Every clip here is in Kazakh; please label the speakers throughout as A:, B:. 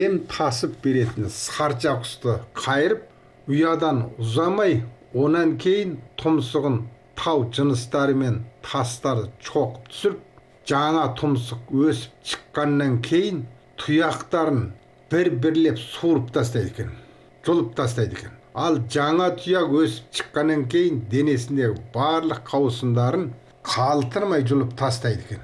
A: Ем тасып беретін саржа құсты қайырып, ұядан ұзамай, онан кейін тұмсығын тау жыныстары мен тастары чоқып түсіріп, жаңа тұмсық өсіп шыққаннан кейін тұяқтарын бір-бірлеп суырып тастайды екен, жұлып тастайды екен. Ал жаңа тұяқ өсіп шыққаннан кейін денесіндегі барлық қауысындарын қалтырмай жұлып тастайды екен.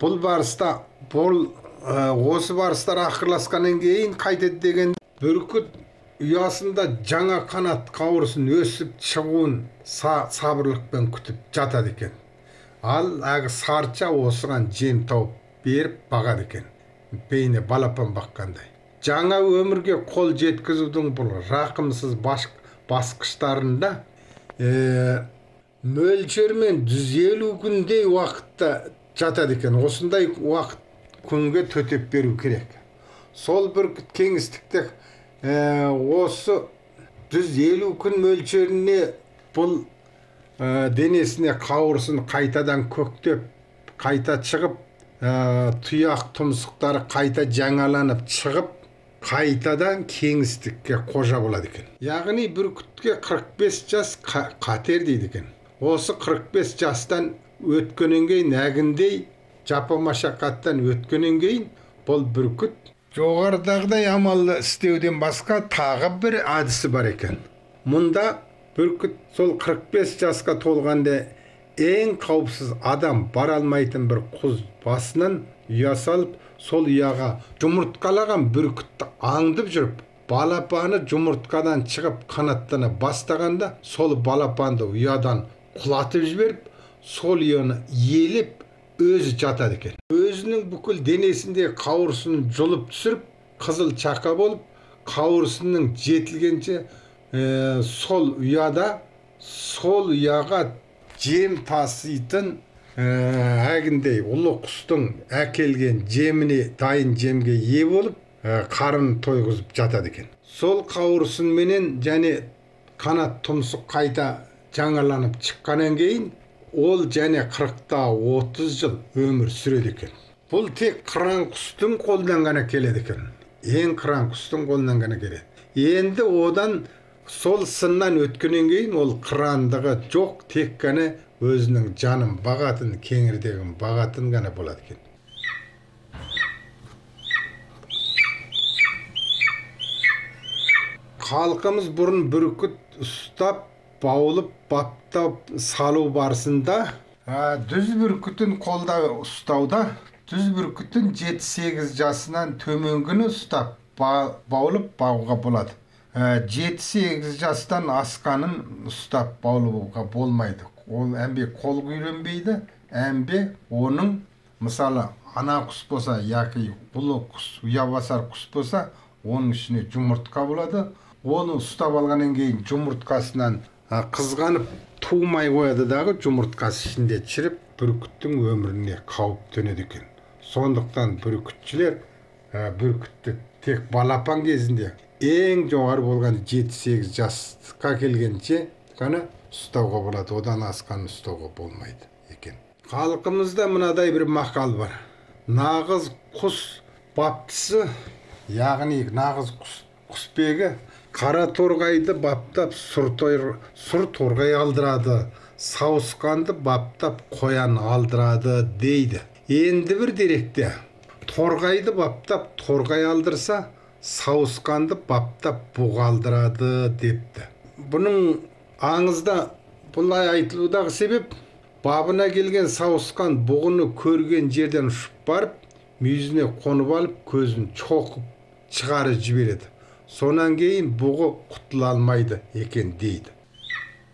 A: Осы барыстар ақырласқаннан кейін қайтеді деген бүркіт ұясында жаңа қанат қауырсын өсіп шығуын сабырлықпен күтіп жатады екен. Ал әгі сарча осыған жем тауып беріп бағады екен, бейне балапан баққандай. Жаңа өмірге қол жеткізудің бұл рақымсыз басқыштарында мөлшермен 150 күндей уақытта жатады екен. Осындай уақыт күнге төтеп беру керек. Сол бүркіт кеңістікте осы 150 күн мөлшеріне бұл денесіне қауырсын қайтадан көктеп, қайта шығып, тұяқ тұмсықтары қайта жаңаланып шығып, қайтадан кеңістікке қожа болады екен. Яғни бүркітке 45 жас қатер дейді екен. Осы 45 жастан өткеннен кейін, әгіндей жапа машақаттан өткеннен кейін, бұл бүркіт жоғарыдағыдай амалды істеуден басқа тағы бір әдісі бар екен. Мұнда бүркіт сол 45 жасқа толғанда ең қауіпсіз адам бара алмайтын бір құз басынан ұя салып, сол ұяға жұмыртқалаған бүркітті аңдып жүріп, балапаны жұмыртқадан шығып қанаттана бастағанда, сол балапанды ұядан құлатып жіберіп, сол ұяны елеп өзі жатады екен. Өзінің бүкіл денесінде қауырсынын жұлып түсіріп, қызыл чақа болып, қауырсынның жетілгенше сол ұяға жем таситын әгіндей ұлы құстың әкелген жеміне, дайын жемге ие болып, қарын тойғызып жатады екен. Сол қауырсынменен және қанат тұмсық қайта жаңаланып шыққаннан кейін, ол және 40-30 жыл өмір сүреді екен. Бұл тек қыран құстың қолынан ғана келеді екен. Ең қыран құстың қолынан ғана келеді. Енді одан сол сыннан өткеннен кейін ол қырандығы жоқ, тек қана өзінің жанын бағатын, кеңірдегін бағатын ғана болады екен. Халқымыз бұрын бүркіт ұстап, баулып, баптап салу барысында дүз бүркітін қолда ұстауда, дүз бүркітін 7-8 жасынан төменгіні ұстап, баулып бағуға болады. 7-8 жастан асқанын ұстап баулуға болмайды. Ол әмбе қол үйренбейді, әмбе оның, мысалы, ана құс болса, яки ұлы құс, ұябасар құс болса, оның ішіне жұмыртқа болады. Оны ұстап алғаннан кейін жұмыртқасынан қызғанып туымай қояды дағы, жұмыртқасы ішінде шіріп, бүркіттің өміріне қауіп төнеді екен. Сондықтан бүркітшілер бүркітті тек балапан кезінде ең жоғары болған 7-8 жасқа келгенше ғана ұстауға болады, одан асқан ұстауға болмайды екен. Халқымызда мынадай бір мақал бар. Нағыз құс баптысы, яғни нағыз құсбегі қара торғайды баптап сұр торғай алдырады, сауысқанды баптап қоян алдырады дейді. Енді бір деректе торғайды баптап торғай алдырса, сауысқанды баптап бұғы алдырады депті. Бұның аңызда бұлай айтылудағы себеп, бабына келген сауысқан бұғыны көрген жерден ұшып барып, мүйізіне қонып алып, көзін чоқып шығарып жібереді. Сонан кейін бұғы құтыла алмайды екен дейді.